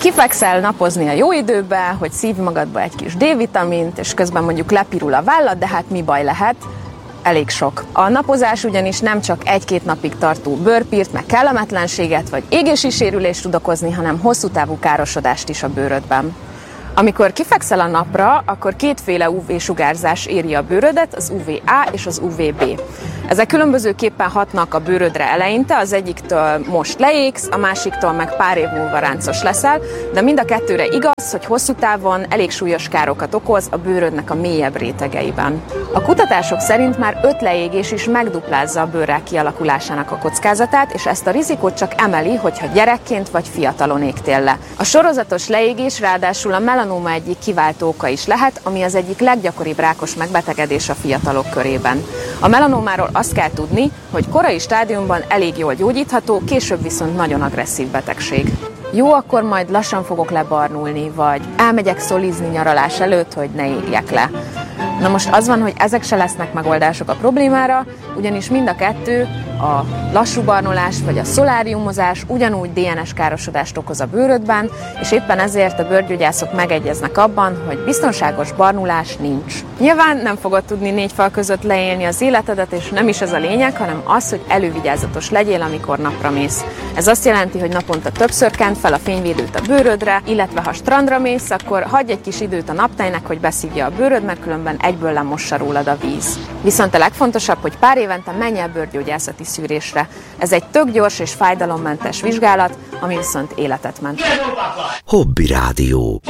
Kifekszel napozni a jó időbe, hogy szívj magadba egy kis D-vitamint, és közben mondjuk lepirul a vállad, de hát mi baj lehet? Elég sok. A napozás ugyanis nem csak 1-2 napig tartó bőrpírt, meg kellemetlenséget vagy égési sérülést tud okozni, hanem hosszú távú károsodást is a bőrödben. Amikor kifekszel a napra, akkor kétféle UV-sugárzás éri a bőrödet, az UVA és az UVB. Ezek különbözőképpen hatnak a bőrödre eleinte, az egyiktől most leégsz, a másiktól meg pár év múlva ráncos leszel, de mind a kettőre igaz, hogy hosszú távon elég súlyos károkat okoz a bőrödnek a mélyebb rétegeiben. A kutatások szerint már 5 leégés is megduplázza a bőrrák kialakulásának a kockázatát, és ezt a rizikót csak emeli, hogyha gyerekként vagy fiatalon égtél le. A sorozatos leégés ráadásul a melanóma egyik kiváltó oka is lehet, ami az egyik leggyakoribb rákos megbetegedés a fiatalok körében. A melanómáról azt kell tudni, hogy korai stádiumban elég jól gyógyítható, később viszont nagyon agresszív betegség. Jó, akkor majd lassan fogok lebarnulni, vagy elmegyek szolizni nyaralás előtt, hogy ne égjek le. Na most az van, hogy ezek se lesznek megoldások a problémára, ugyanis mind a kettő, a lassú barnulás vagy a szoláriumozás ugyanúgy DNS károsodást okoz a bőrödben, és éppen ezért a bőrgyógyászok megegyeznek abban, hogy biztonságos barnulás nincs. Nyilván nem fogod tudni 4 fal között leélni az életedet, és nem is ez a lényeg, hanem az, hogy elővigyázatos legyél, amikor napra mész. Ez azt jelenti, hogy naponta többször kent fel a fényvédőt a bőrödre, illetve ha strandra mész, akkor hagyj egy kis időt a naptejnek, hogy beszívja a bőröd, mert különben egyből lemossa rólad a víz. Viszont a legfontosabb, hogy pár évente menj el bőrgyógyászati szűrésre. Ez egy tök gyors és fájdalommentes vizsgálat, ami viszont életet ment. Hobby Rádió.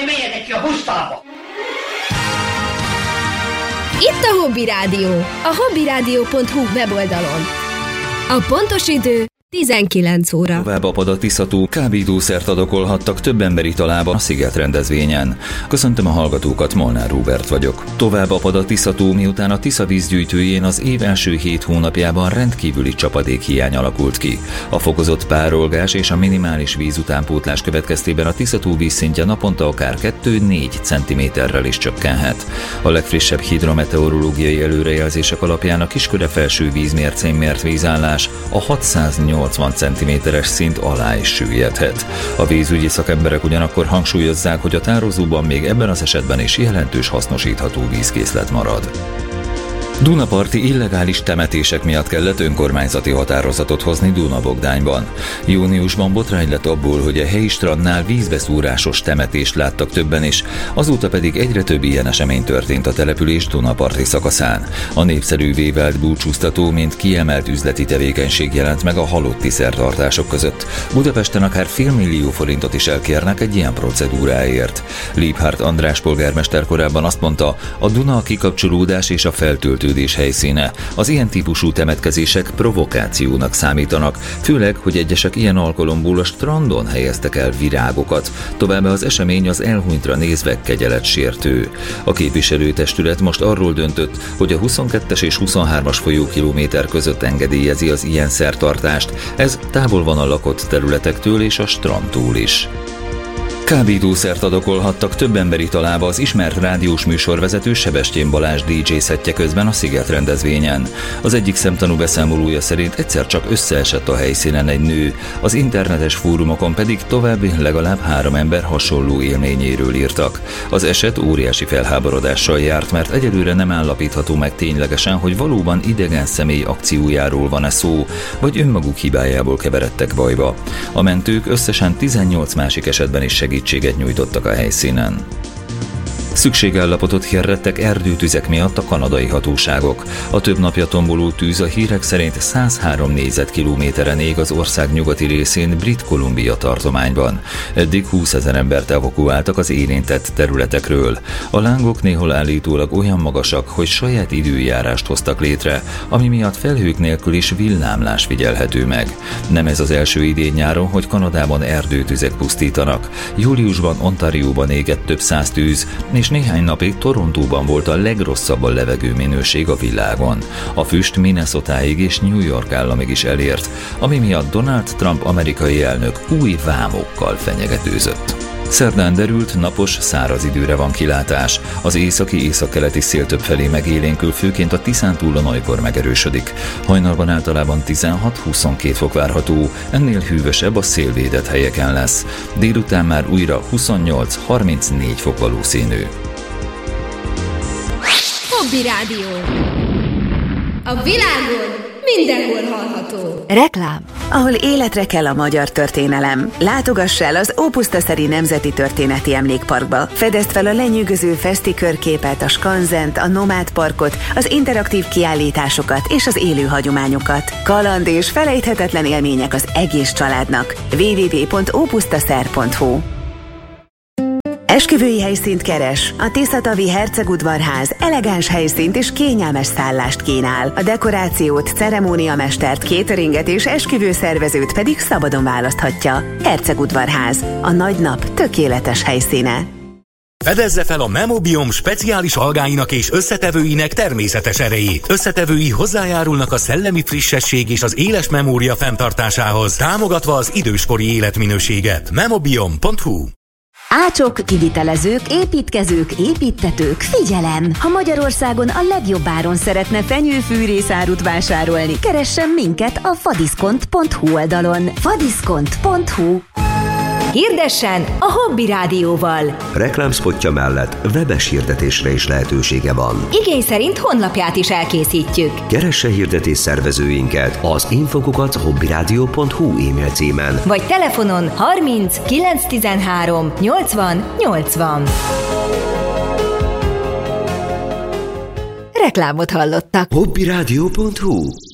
Itt a Hobby Rádió, a hobbyradio.hu weboldalon. A pontos idő 19 óra. Tovább apad a Tisza-tó, kábítószert adokolhattak több ember italába a Sziget rendezvényen. Köszöntöm a hallgatókat, Molnár Róbert vagyok. Tovább apad a Tisza-tó, miután a Tisza vízgyűjtőjén az év első 7 hónapjában rendkívüli csapadékhiány alakult ki. A fokozott párolgás és a minimális vízutánpótlás következtében a Tisza-tó vízszintje naponta akár 2-4 cm-rel is csökkenhet. A legfrissebb hidrometeorológiai előrejelzések alapján a Kisköre felső vízmércén mért vízállás a 680 cm-es szint alá is süllyedhet. A vízügyi szakemberek ugyanakkor hangsúlyozzák, hogy a tározóban még ebben az esetben is jelentős hasznosítható vízkészlet marad. Dunaparti illegális temetések miatt kellett önkormányzati határozatot hozni Dunabogdányban. Júniusban botrány lett abból, hogy a helyi strandnál vízbeszúrásos temetést láttak többen is, azóta pedig egyre több ilyen esemény történt a település Dunaparti szakaszán. A népszerűvé vált búcsúztató, mint kiemelt üzleti tevékenység jelent meg a halotti szertartások között. Budapesten akár $500,000 is elkérnek egy ilyen procedúráért. Liebhardt András polgármester korábban azt mondta, a Duna a kikapcsolódás és a feltöltődés helyszíne. Az ilyen típusú temetkezések provokációnak számítanak, főleg, hogy egyesek ilyen alkalomból a strandon helyeztek el virágokat. Továbbá az esemény az elhunytra nézve kegyeletsértő. A képviselőtestület most arról döntött, hogy a 22-es és 23-as folyókilométer között engedélyezi az ilyen szertartást. Ez távol van a lakott területektől és a strandtól is. Kábítószert adokolhattak több ember italába az ismert rádiós műsorvezető Sebestyén Balázs DJ szettje közben a Sziget rendezvényen. Az egyik szemtanú beszámolója szerint egyszer csak összeesett a helyszínen egy nő, az internetes fórumokon pedig további legalább 3 ember hasonló élményéről írtak. Az eset óriási felháborodással járt, mert egyelőre nem állapítható meg ténylegesen, hogy valóban idegen személy akciójáról van-e szó, vagy önmaguk hibájából keveredtek bajba. A mentők összesen 18 másik esetben is segítséget nyújtottak a helyszínen. Szükségállapotot hirdettek erdőtüzek miatt a kanadai hatóságok. A több napja tomboló tűz a hírek szerint 103 négyzetkilométeren ég az ország nyugati részén Brit Columbia tartományban. Eddig 20 000 embert evakuáltak az érintett területekről. A lángok néhol állítólag olyan magasak, hogy saját időjárást hoztak létre, ami miatt felhők nélkül is villámlás figyelhető meg. Nem ez az első idén nyáron, hogy Kanadában erdőtüzek pusztítanak. Júliusban Ontarióban égett több 100 tűz, és néhány napig Torontóban volt a legrosszabb a levegőminőség a világon. A füst Minnesotáig és New York államig is elért, ami miatt Donald Trump amerikai elnök új vámokkal fenyegetőzött. Szerdán derült, napos, száraz időre van kilátás. Az északi-északkeleti szél többfelé megélénkül, főként a Tiszántúlon olykor megerősödik. Hajnalban általában 16-22 fok várható, ennél hűvösebb a szélvédett helyeken lesz. Délután már újra 28-34 fok valószínű. Hobby Rádió. A világon mindenhol hallható. Reklám. Ahol életre kell a magyar történelem. Látogass el az Ópusztaszeri Nemzeti Történeti Emlékparkba. Fedezd fel a lenyűgöző feszti körképet, a skanzent, a nomád parkot, az interaktív kiállításokat és az élő hagyományokat. Kaland és felejthetetlen élmények az egész családnak. www.opusztaszer.hu. Esküvői helyszínt keres? A Tiszatavi Hercegudvarház elegáns helyszínt és kényelmes szállást kínál. A dekorációt, ceremóniamestert, cateringet és esküvőszervezőt pedig szabadon választhatja. Hercegudvarház. A nagy nap tökéletes helyszíne. Fedezze fel a Memobiom speciális algáinak és összetevőinek természetes erejét. Összetevői hozzájárulnak a szellemi frissesség és az éles memória fenntartásához, támogatva az időskori életminőséget. Memobiom.hu. Ácsok, kivitelezők, építkezők, építtetők, figyelem! Ha Magyarországon a legjobb áron szeretne fenyőfűrészárut vásárolni, keressen minket a fadiszkont.hu oldalon. Fadiszkont.hu. Hirdessen a Hobby Rádióval. Reklámszpotja mellett webes hirdetésre is lehetősége van. Igény szerint honlapját is elkészítjük. Keresse hirdetés szervezőinket az info@hobbyradio.hu e-mail címen. Vagy telefonon 30 913 80 80. Reklámot hallottak. hobbyradio.hu